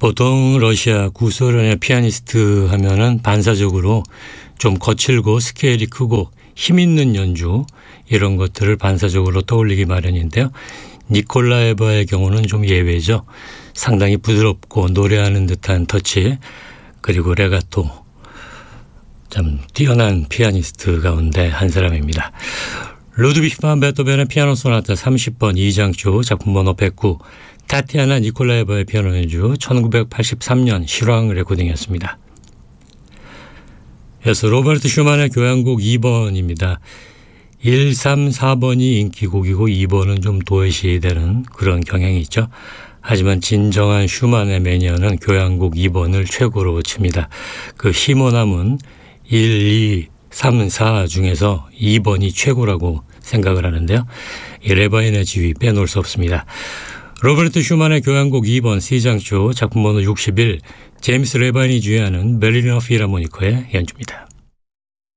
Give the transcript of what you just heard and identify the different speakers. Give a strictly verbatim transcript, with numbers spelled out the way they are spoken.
Speaker 1: 보통 러시아 구소련의 피아니스트 하면은 반사적으로 좀 거칠고 스케일이 크고 힘있는 연주 이런 것들을 반사적으로 떠올리기 마련인데요. 니콜라에바의 경우는 좀 예외죠. 상당히 부드럽고 노래하는 듯한 터치 그리고 레가토 참 뛰어난 피아니스트 가운데 한 사람입니다. 루드비히 반 베토벤의 피아노 소나타 삼십 번 이 장조 작품 번호 백구 타티아나 니콜라에바의 피아노 연주 천구백팔십삼 년 실황 레코딩이었습니다. 이어서 로베르트 슈만의 교향곡 이 번입니다. 일, 삼, 사 번이 인기곡이고 이 번은 좀 도외시되는 그런 경향이 있죠. 하지만 진정한 슈만의 매니아는 교향곡 이 번을 최고로 칩니다. 그 힘어 남은 일, 이, 삼, 사 중에서 이 번이 최고라고 생각을 하는데요. 이 레바인의 지휘 빼놓을 수 없습니다. 로베르트 슈만의 교향곡 이 번 C장조 작품 번호 육십일 제임스 레바인이 주의하는 베를리너 필하모니커의 연주입니다.